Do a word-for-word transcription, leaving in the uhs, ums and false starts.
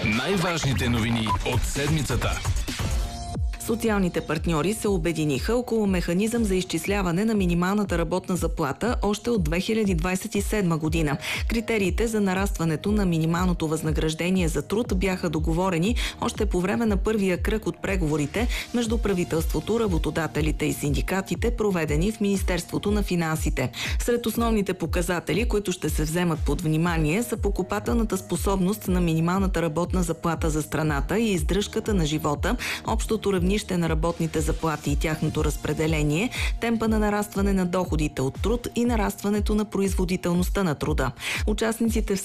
Най-важните новини от седмицата. Социалните партньори се обединиха около механизъм за изчисляване на минималната работна заплата още от две хиляди двадесет и седма година. Критериите за нарастването на минималното възнаграждение за труд бяха договорени още по време на първия кръг от преговорите между правителството, работодателите и синдикатите, проведени в Министерството на финансите. Сред основните показатели, които ще се вземат под внимание, са покупателната способност на минималната работна заплата за страната и издръжката на живота, общото равнище на работните заплати и тяхното разпределение, темпа на нарастване на доходите от труд и нарастването на производителността на труда. Участниците в